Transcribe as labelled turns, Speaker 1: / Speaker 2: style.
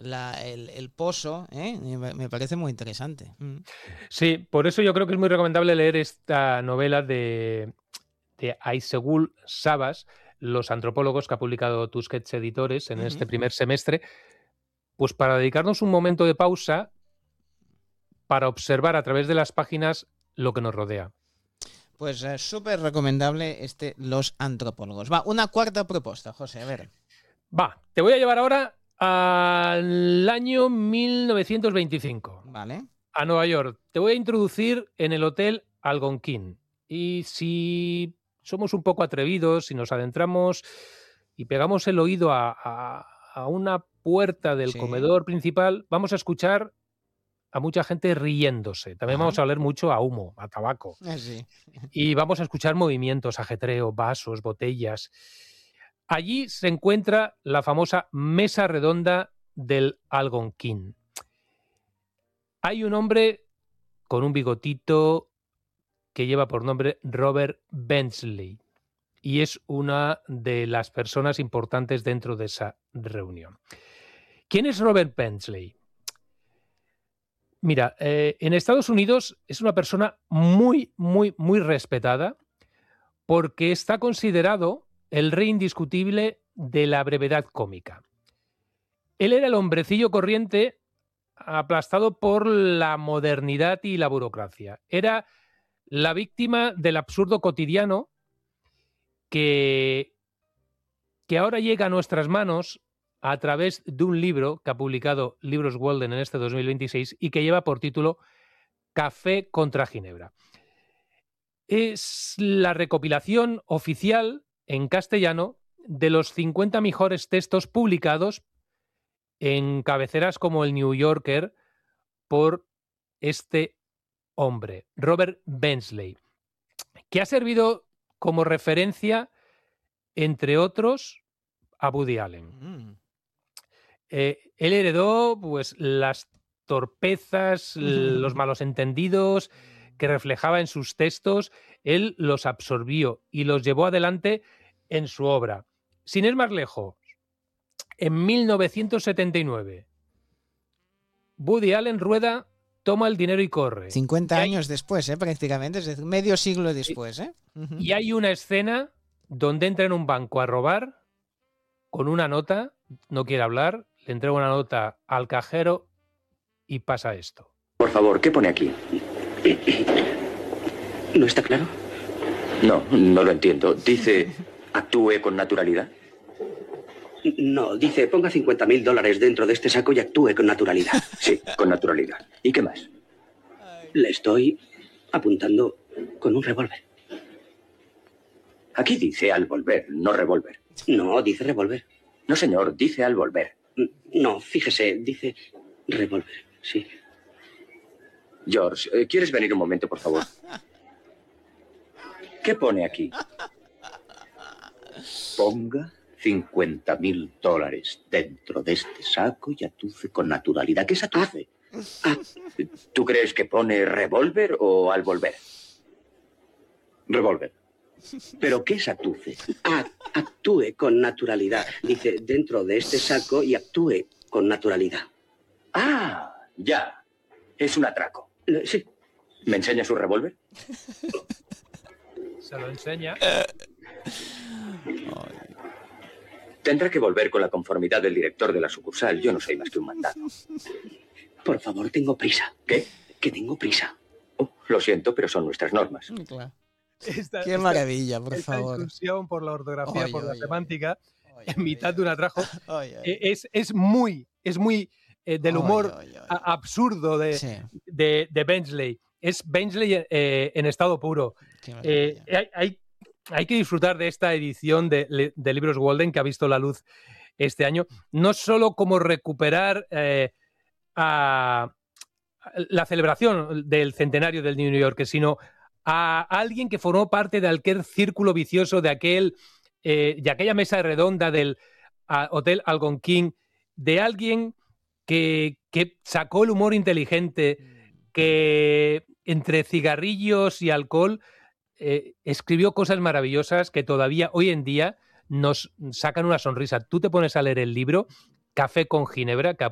Speaker 1: el pozo, me parece muy interesante.
Speaker 2: Sí, por eso yo creo que es muy recomendable leer esta novela de Aysegul Sabas, Los antropólogos, que ha publicado Tusquets Editores en este primer semestre, pues para dedicarnos un momento de pausa para observar a través de las páginas lo que nos rodea.
Speaker 1: Pues súper recomendable Los antropólogos. Va, una cuarta propuesta, José, a ver.
Speaker 2: Va, te voy a llevar ahora al año 1925.
Speaker 1: Vale.
Speaker 2: A Nueva York. Te voy a introducir en el Hotel Algonquin. Y si somos un poco atrevidos, si nos adentramos y pegamos el oído a una puerta del comedor principal, vamos a escuchar a mucha gente riéndose. También vamos a oler mucho a humo, a tabaco.
Speaker 1: Sí.
Speaker 2: Y vamos a escuchar movimientos, ajetreo, vasos, botellas. Allí se encuentra la famosa mesa redonda del Algonquin. Hay un hombre con un bigotito que lleva por nombre Robert Bensley y es una de las personas importantes dentro de esa reunión. ¿Quién es Robert Bensley? Mira, en Estados Unidos es una persona muy, muy, muy respetada porque está considerado el rey indiscutible de la brevedad cómica. Él era el hombrecillo corriente aplastado por la modernidad y la burocracia. Era la víctima del absurdo cotidiano que ahora llega a nuestras manos a través de un libro que ha publicado Libros Walden en este 2026 y que lleva por título Café contra Ginebra. Es la recopilación oficial en castellano de los 50 mejores textos publicados en cabeceras como el New Yorker por este hombre, Robert Bensley, que ha servido como referencia, entre otros, a Woody Allen. Él heredó pues, las torpezas, los malos entendidos que reflejaba en sus textos, él los absorbió y los llevó adelante en su obra. Sin ir más lejos, en 1979, Woody Allen rueda Toma el dinero y corre.
Speaker 1: 50 años después, prácticamente, es decir, medio siglo después.
Speaker 2: Y hay una escena donde entra en un banco a robar con una nota, no quiere hablar, le entrega una nota al cajero y pasa esto.
Speaker 3: Por favor, ¿qué pone aquí? ¿No está claro? No, no lo entiendo. Dice, actúe con naturalidad.
Speaker 4: No, dice, ponga $50.000 dentro de este saco y actúe con naturalidad.
Speaker 3: Sí, con naturalidad. ¿Y qué más?
Speaker 4: Le estoy apuntando con un revólver.
Speaker 3: Aquí dice al volver, no revólver.
Speaker 4: No, dice revólver.
Speaker 3: No, señor, dice al volver.
Speaker 4: No, fíjese, dice revólver, sí.
Speaker 3: George, ¿quieres venir un momento, por favor? ¿Qué pone aquí? Ponga $50.000 dentro de este saco y atuce con naturalidad. ¿Qué es atuce? ¿Tú crees que pone revólver o al volver? Revólver. ¿Pero qué es atuce?
Speaker 4: Actúe con naturalidad. Dice, dentro de este saco y actúe con naturalidad.
Speaker 3: Ah, ya. Es un atraco.
Speaker 4: Sí.
Speaker 3: ¿Me enseña su revólver?
Speaker 2: Se lo enseña.
Speaker 3: Tendrá que volver con la conformidad del director de la sucursal. Yo no soy más que un mandado.
Speaker 4: Por favor, tengo prisa.
Speaker 3: ¿Qué?
Speaker 4: Que tengo prisa.
Speaker 3: Oh, lo siento, pero son nuestras normas.
Speaker 1: Claro. Qué maravilla, por favor.
Speaker 2: Esta discusión por la ortografía, por la semántica, en mitad de un atrajo, es muy del humor absurdo de Bensley. Es Bensley en estado puro. Hay que disfrutar de esta edición de Libros Walden que ha visto la luz este año, no solo como recuperar la celebración del centenario del New Yorker, sino a alguien que formó parte de aquel círculo vicioso de aquella mesa redonda del Hotel Algonquin, de alguien que sacó el humor inteligente, que entre cigarrillos y alcohol escribió cosas maravillosas que todavía hoy en día nos sacan una sonrisa. Tú te pones a leer el libro Café con Ginebra, que